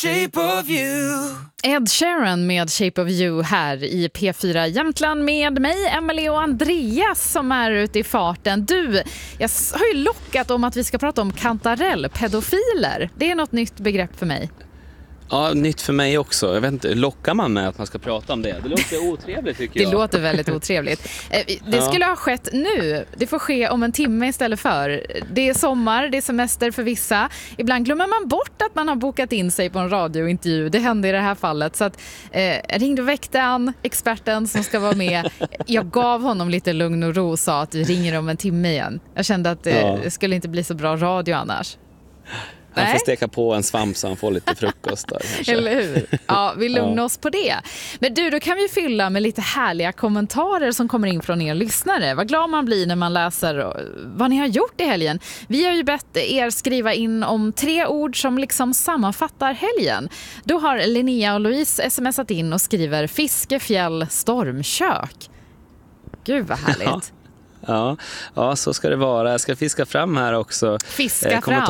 Shape of you. Ed Sheeran med Shape of you här i P4 Jämtland med mig, Emily och Andreas som är ute i farten. Du, jag har ju lockat om att vi ska prata om kantarellpedofiler. Det är något nytt begrepp för mig. Ja, nytt för mig också. Jag vet inte, lockar man med att man ska prata om det? Det låter otrevligt tycker jag. Det låter väldigt otrevligt. Det skulle ha skett nu. Det får ske om en timme istället för. Det är sommar, det är semester för vissa. Ibland glömmer man bort att man har bokat in sig på en radiointervju. Det hände i det här fallet. Så att, jag ringde och väckte han, experten som ska vara med. Jag gav honom lite lugn och ro och sa att vi ringer om en timme igen. Jag kände att det skulle inte bli så bra radio annars. Han får steka på en svamp så han får lite frukost där. Kanske. Eller hur? Ja, vi lugnar oss på det. Men du, då kan vi fylla med lite härliga kommentarer som kommer in från er lyssnare. Vad glad man blir när man läser vad ni har gjort i helgen. Vi har ju bett er skriva in om 3 ord som liksom sammanfattar helgen. Då har Linnea och Louise smsat in och skriver fiske, fjäll, stormkök. Gud vad härligt. Ja, så ska det vara. Jag ska fiska fram här också. Fiska fram.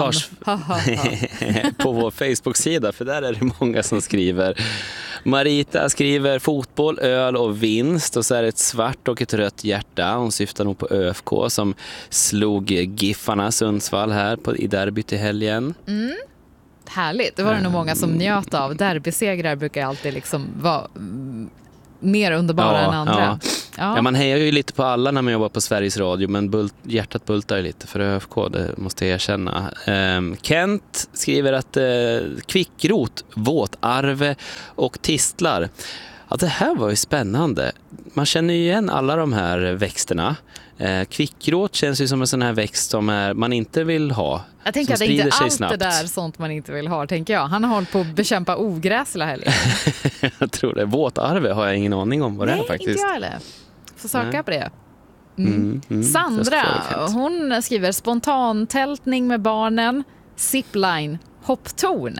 På vår Facebook-sida, för där är det många som skriver. Marita skriver fotboll, öl och vinst. Och så är det ett svart och ett rött hjärta. Hon syftar nog på ÖFK som slog Giffarna Sundsvall här i derbyt i helgen. Härligt. Det var det nog många som njöt av. Derbysegrar brukar alltid liksom vara mer underbara än andra. Ja, man hejar ju lite på alla när man jobbar på Sveriges Radio, men hjärtat bultar ju lite för ÖFK, det måste jag erkänna. Kent skriver att kvickrot, våtarve och tistlar. Ja, det här var ju spännande. Man känner ju igen alla de här växterna. Kvickrot känns ju som en sån här växt som man inte vill ha. Jag tänker att det är inte allt snabbt. Det där sånt man inte vill ha, tänker jag. Han har hållit på att bekämpa ogräs hela helgen. Jag tror det. Våtarve har jag ingen aning om vad det är faktiskt. Nej, inte jag heller. Får söka på det. Sandra, hon skriver spontantältning med barnen, zipline, hopptorn.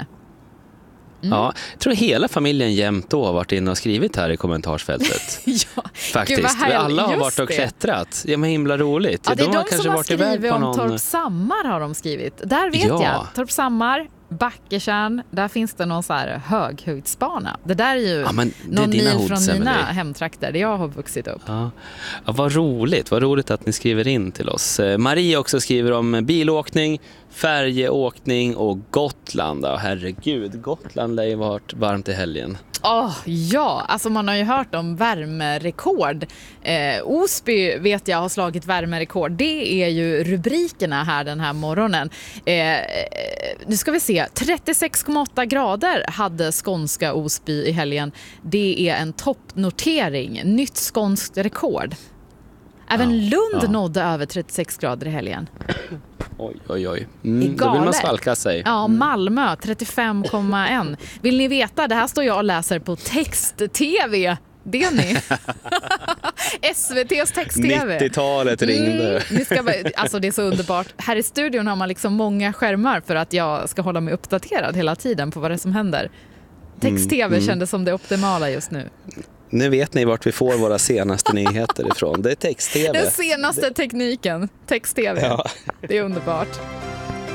Ja, jag tror hela familjen jämt då har varit inne och skrivit här i kommentarsfältet. Ja, faktiskt. Gud, alla har varit och klättrat. Ja, men himla roligt. Ja, det är de kanske som har skrivit om någon... Torpsammar har de skrivit. Där vet jag. Torpsammar, Backetjärn, där finns det någon så här höghöjdsbana. Det där är ju någon mil från mina hemtrakter där jag har vuxit upp. Ja, vad roligt att ni skriver in till oss. Maria också skriver om bilåkning, färjeåkning och Gotland. Herregud, Gotland lär ju varit varmt i helgen. Ja, alltså man har ju hört om värmerekord. Osby vet jag har slagit värmerekord. Det är ju rubrikerna här den här morgonen. Nu ska vi se. 36,8 grader hade skånska Osby i helgen. Det är en toppnotering. Nytt skånskt rekord. Även Lund nådde över 36 grader i helgen. Oj. Då vill man svalka sig. Ja, Malmö 35,1. Vill ni veta, det här står jag och läser på text-tv. Det är ni. SVT:s text-tv. 90-talet ringde. Alltså det är så underbart. Här i studion har man liksom många skärmar för att jag ska hålla mig uppdaterad hela tiden på vad det är som händer. Text-tv kändes som det optimala just nu. Nu vet ni vart vi får våra senaste nyheter ifrån. Det är text-tv. Den senaste tekniken. Text-tv. Ja. Det är underbart.